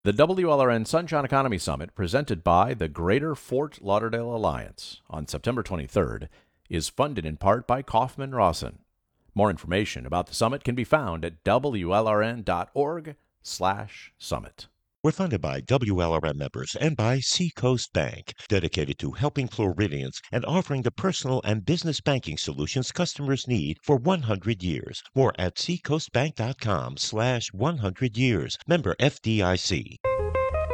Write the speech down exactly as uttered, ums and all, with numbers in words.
The W L R N Sunshine Economy Summit, presented by the Greater Fort Lauderdale Alliance on September twenty-third, is funded in part by Kaufman Rawson. More information about the summit can be found at W L R N dot org slash summit. We're funded by W L R M members and by Seacoast Bank, dedicated to helping Floridians and offering the personal and business banking solutions customers need for one hundred years. More at seacoastbank dot com slash one hundred years. Member F D I C.